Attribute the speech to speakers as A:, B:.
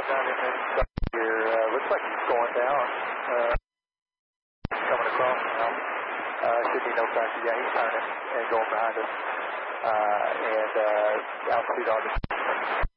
A: down in here. Looks like he's going down. Coming across now. Should be no pressure. Yeah, he's turning and going behind us. And altitude on the